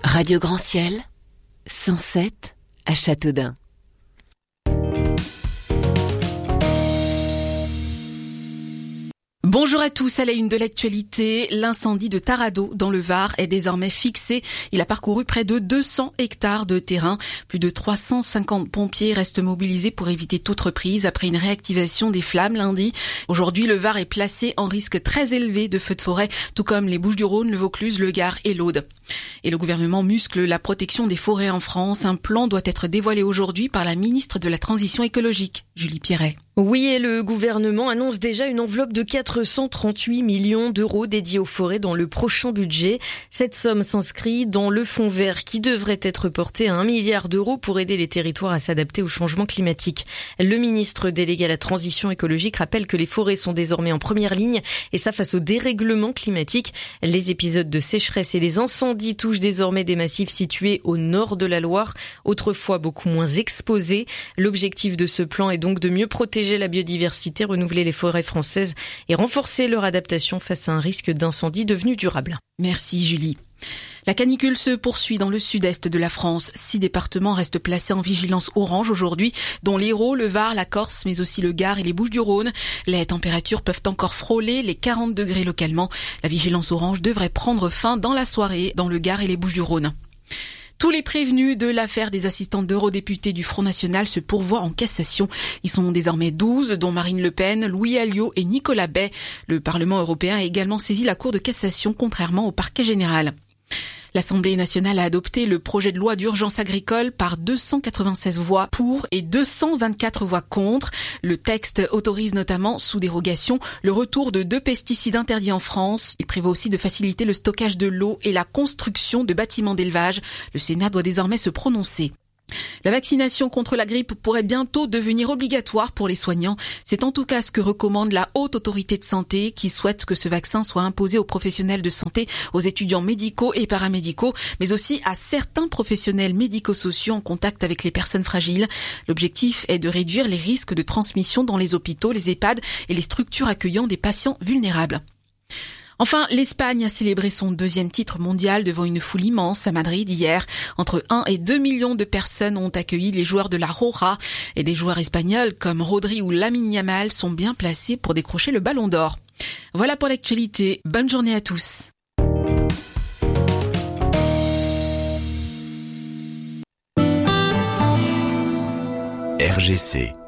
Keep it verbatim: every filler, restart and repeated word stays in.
Radio Grand Ciel, cent sept à Châteaudun. Bonjour à tous, à la une de l'actualité, l'incendie de Taradot dans le Var est désormais fixé. Il a parcouru près de deux cents hectares de terrain. Plus de trois cent cinquante pompiers restent mobilisés pour éviter toute reprise après une réactivation des flammes lundi. Aujourd'hui, le Var est placé en risque très élevé de feux de forêt, tout comme les Bouches-du-Rhône, le Vaucluse, le Gard et l'Aude. Et le gouvernement muscle la protection des forêts en France. Un plan doit être dévoilé aujourd'hui par la ministre de la Transition écologique, Julie Pierret. Oui, et le gouvernement annonce déjà une enveloppe de quatre cent trente-huit millions d'euros dédiée aux forêts dans le prochain budget. Cette somme s'inscrit dans le fonds vert qui devrait être porté à un milliard d'euros pour aider les territoires à s'adapter au changement climatique. Le ministre délégué à la transition écologique rappelle que les forêts sont désormais en première ligne et ça face au dérèglement climatique. Les épisodes de sécheresse et les incendies touchent désormais des massifs situés au nord de la Loire, autrefois beaucoup moins exposés. L'objectif de ce plan est donc de mieux protéger la biodiversité, renouveler les forêts françaises et renforcer leur adaptation face à un risque d'incendie devenu durable. Merci Julie. La canicule se poursuit dans le sud-est de la France. Six départements restent placés en vigilance orange aujourd'hui, dont l'Hérault, le Var, la Corse, mais aussi le Gard et les Bouches-du-Rhône. Les températures peuvent encore frôler les quarante degrés localement. La vigilance orange devrait prendre fin dans la soirée dans le Gard et les Bouches-du-Rhône. Tous les prévenus de l'affaire des assistantes d'eurodéputés du Front National se pourvoient en cassation. Ils sont désormais douze, dont Marine Le Pen, Louis Alliot et Nicolas Bay. Le Parlement européen a également saisi la Cour de cassation, contrairement au parquet général. L'Assemblée nationale a adopté le projet de loi d'urgence agricole par deux cent quatre-vingt-seize voix pour et deux cent vingt-quatre voix contre. Le texte autorise notamment, sous dérogation, le retour de deux pesticides interdits en France. Il prévoit aussi de faciliter le stockage de l'eau et la construction de bâtiments d'élevage. Le Sénat doit désormais se prononcer. La vaccination contre la grippe pourrait bientôt devenir obligatoire pour les soignants. C'est en tout cas ce que recommande la Haute Autorité de Santé qui souhaite que ce vaccin soit imposé aux professionnels de santé, aux étudiants médicaux et paramédicaux, mais aussi à certains professionnels médico-sociaux en contact avec les personnes fragiles. L'objectif est de réduire les risques de transmission dans les hôpitaux, les EHPAD et les structures accueillant des patients vulnérables. Enfin, l'Espagne a célébré son deuxième titre mondial devant une foule immense à Madrid hier. Entre un et deux millions de personnes ont accueilli les joueurs de la Roja et des joueurs espagnols comme Rodri ou Lamine Yamal sont bien placés pour décrocher le ballon d'or. Voilà pour l'actualité. Bonne journée à tous. R G C